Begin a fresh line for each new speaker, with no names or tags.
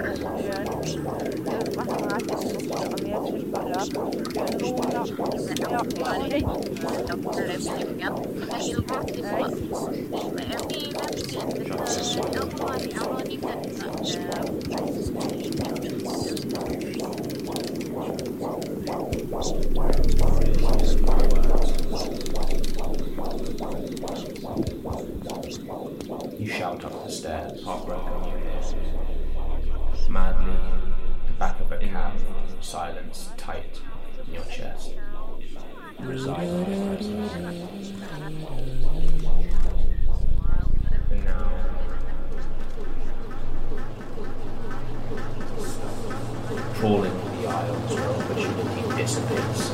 työn. Vähän ajatellut, että miettinyt paljon työn luuna. Ja oli.
You shout up the stairs, heartbroken on your ears. Madly, the back of a cab, silence tight in your chest. And now, crawling the aisles where opportunity dissipates,